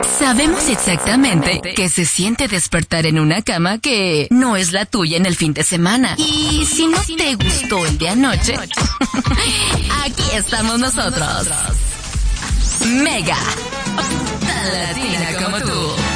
Sabemos exactamente qué se siente despertar en una cama que no es la tuya en el fin de semana. Y si no te gustó el de anoche, aquí estamos nosotros. Mega, tan latina como tú.